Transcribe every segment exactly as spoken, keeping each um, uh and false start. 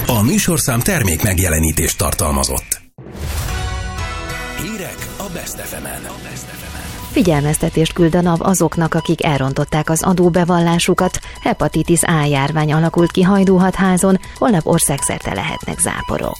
A műsorszám termék megjelenítést tartalmazott. Hírek a Best ef emen. Figyelmeztetést küld a NAV azoknak, akik elrontották az adóbevallásukat. Hepatitis A járvány alakult ki Hajdúhatházon, holnap országszerte lehetnek záporok.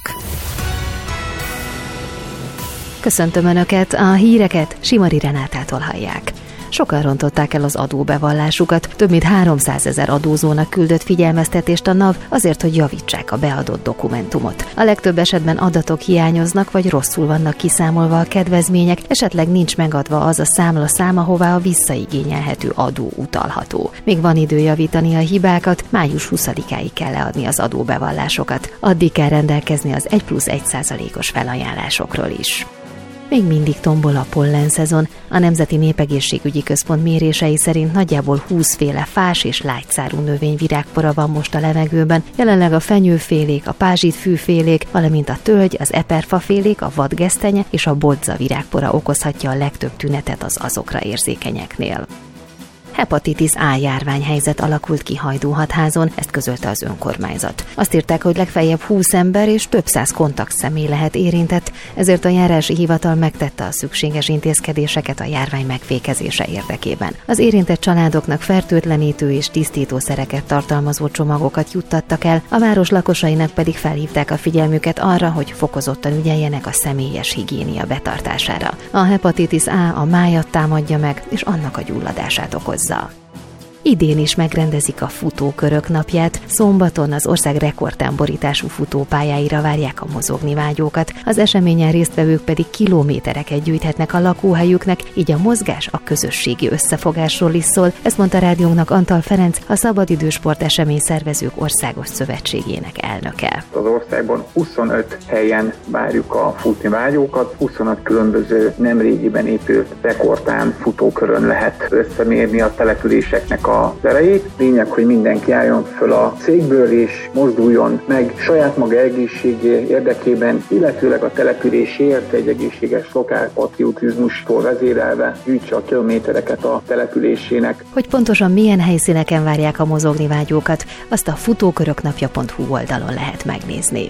Köszöntöm Önöket, a híreket Simari Renátától hallják. Sokan rontották el az adóbevallásukat, több mint háromszázezer adózónak küldött figyelmeztetést a NAV azért, hogy javítsák a beadott dokumentumot. A legtöbb esetben adatok hiányoznak, vagy rosszul vannak kiszámolva a kedvezmények, esetleg nincs megadva az a számlaszám, ahová a visszaigényelhető adó utalható. Még van idő javítani a hibákat, május huszadikáig kell leadni az adóbevallásokat. Addig kell rendelkezni az egy plusz egy százalékos felajánlásokról is. Még mindig tombol a pollenszezon. A Nemzeti Népegészségügyi Központ mérései szerint nagyjából húsz féle fás és lágyszárú növény virágpora van most a levegőben. Jelenleg a fenyőfélék, a pázsitfűfélék, valamint a tölgy, az eperfafélék, a vadgesztenye és a bodza virágpora okozhatja a legtöbb tünetet az azokra érzékenyeknél. Hepatitis A járványhelyzet alakult ki Hajdúhatházon, ezt közölte az önkormányzat. Azt írták, hogy legfeljebb húsz ember és több száz kontaktszemély lehet érintett, ezért a járási hivatal megtette a szükséges intézkedéseket a járvány megfékezése érdekében. Az érintett családoknak fertőtlenítő és tisztítószereket tartalmazó csomagokat juttattak el, a város lakosainak pedig felhívták a figyelmüket arra, hogy fokozottan ügyeljenek a személyes higiénia betartására. A hepatitis A a májat támadja meg, és annak a gyulladását okozza. Idén is megrendezik a futókörök napját, szombaton az ország rekordtámborítású futópályáira várják a mozogni vágyókat, az eseményen résztvevők pedig kilométereket gyűjthetnek a lakóhelyüknek, így a mozgás a közösségi összefogásról is szól, ezt mondta rádiónknak Antal Ferenc, a Szabadidősport Esemény Szervezők Országos Szövetségének elnöke. Az országban huszonöt helyen várjuk a futni vágyókat, huszonöt különböző nemrégiben épült rekordtám futókörön lehet összemérni a településeknek a az erejét. Lényeg, hogy mindenki álljon föl a székből és mozduljon meg saját maga egészségé érdekében, illetőleg a településért egy egészséges lokálpatriotizmustól vezérelve gyűjtse a kilométereket a településének. Hogy pontosan milyen helyszíneken várják a mozogni vágyókat, azt a futóköröknapja pont hu oldalon lehet megnézni.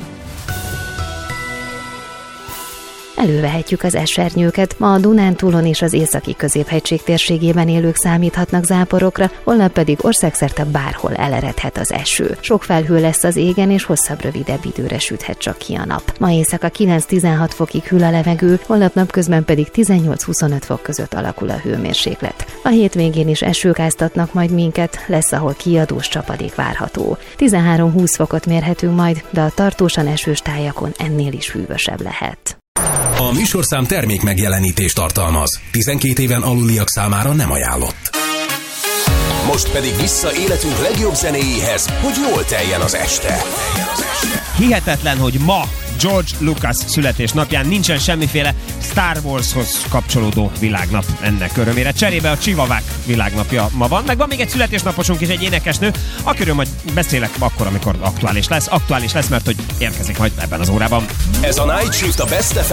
Elővehetjük az esernyőket. Ma a Dunántúlon és az északi középhegység térségében élők számíthatnak záporokra, holnap pedig országszerte bárhol eleredhet az eső. Sok felhő lesz az égen, és hosszabb, rövidebb időre süthet csak ki a nap. Ma éjszaka kilenc-tizenhat fokig hűl a levegő, holnap napközben pedig tizennyolc-huszonöt fok között alakul a hőmérséklet. A hétvégén is esők áztatnak majd minket, lesz, ahol kiadós csapadék várható. tizenhárom-húsz fokot mérhetünk majd, de a tartósan esős tájakon ennél is hűvösebb lehet. A műsorszám termék megjelenítést tartalmaz. tizenkét éven aluliak számára nem ajánlott. Most pedig vissza életünk legjobb zenéjéhez, hogy jól teljen az este. Hihetetlen, hogy ma George Lucas születésnapján nincsen semmiféle Star Warshoz kapcsolódó világnap ennek örömére. Cserébe a Csivavák világnapja ma van, meg van még egy születésnaposunk is, egy énekesnő, akiről majd beszélek akkor, amikor aktuális lesz. Aktuális lesz, mert hogy érkezik majd ebben az órában. Ez a Night Shift a Best ef